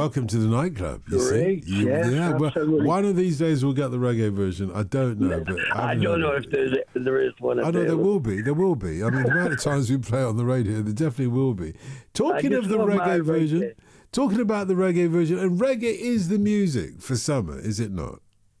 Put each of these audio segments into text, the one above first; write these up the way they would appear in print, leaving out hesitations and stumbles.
welcome to the nightclub. You Great, see? yes, Well, absolutely. one of these days we'll get the reggae version. I don't know, but I don't know if there is one. I know there will be. There will be. I mean, the amount of times we play on the radio, there definitely will be. Talking of the reggae version, talking about the reggae version, and reggae is the music for summer, is it not?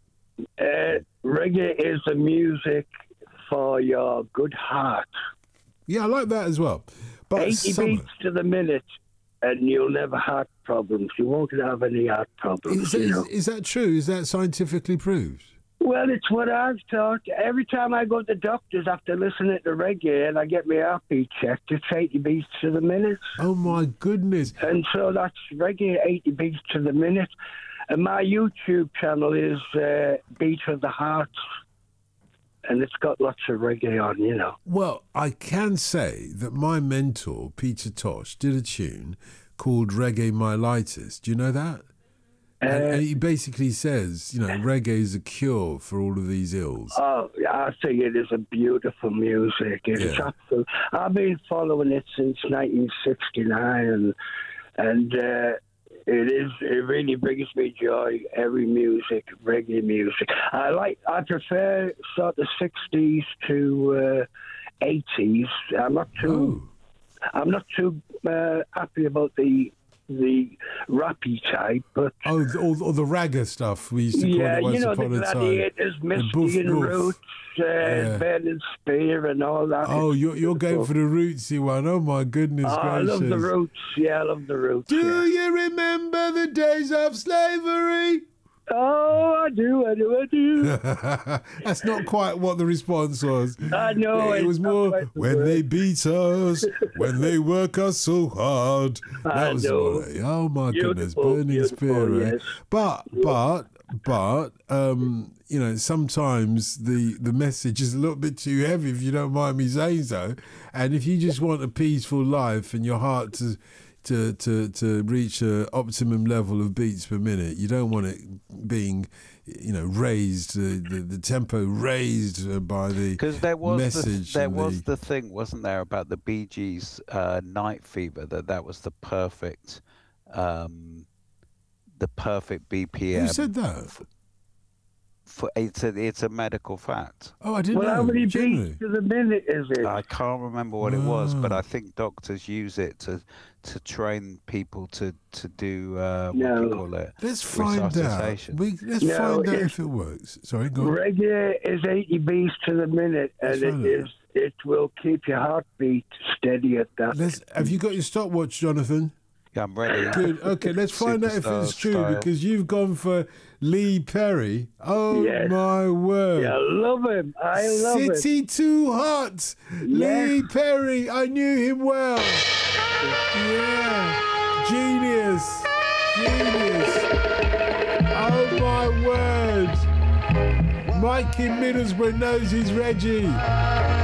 Reggae is the music for your good heart. Yeah, I like that as well. But 80 beats to the minute, and you'll never have problems. You won't have any heart problems. Is that true? Is that scientifically proved? Well, it's what I've thought. Every time I go to the doctors after listening to reggae and I get my heartbeat checked, it's 80 beats to the minute. Oh, my goodness. And so that's reggae, 80 beats to the minute. And my YouTube channel is Beat of the Heart. And it's got lots of reggae on, you know. Well, I can say that my mentor, Peter Tosh, did a tune called Reggae Myelitis. Do you know that? And he basically says, you know, reggae is a cure for all of these ills. Oh, I think it is a beautiful music. It's absolute. I've been following it since 1969, and it really brings me joy. Every music, reggae music. I prefer sort of 60s to 80s. I'm not too happy about the rappy type, but all the ragga stuff we used to call it once upon a time. Gladiators, Misty and Roots, Burning Spear, and all that. Oh, you're going for the rootsy one. Oh my goodness gracious! I love the Roots. Yeah, I love the Roots. Do you remember the days of slavery? Oh, I do. That's not quite what the response was. I know. It was more, when they beat us, when they work us so hard. That was oh my goodness, Burning Spear. Yes. But you know, sometimes the message is a little bit too heavy, if you don't mind me saying so. And if you just want a peaceful life and your heart to reach an optimum level of beats per minute, you don't want it being, you know, raised, the tempo raised by the because there was message. There was the thing, wasn't there, about the Bee Gees' Night Fever, that was the perfect BPM. Who said that? It's a medical fact. Oh, I didn't know. How many beats to the minute is it? I can't remember what it was, but I think doctors use it to train people to do what do you call it? Let's find out. Let's find out if it works. Sorry, go on. Reggae is 80 beats to the minute, and it will keep your heartbeat steady at that. Have you got your stopwatch, Jonathan? Yeah, I'm ready. Good. Okay, let's find out if it's true because you've gone for Lee Perry. Oh my word! Yeah, I love him. I love him. City Too Hot. Yes. Lee Perry. I knew him well. Yeah. Genius. Oh my word! Mike in Middlesbrough knows he's Reggie.